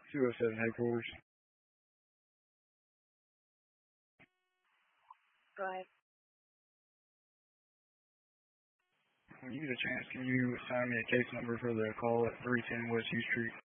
207 headquarters. Go ahead. When you get a chance, can you assign me a case number for the call at 310 West U Street?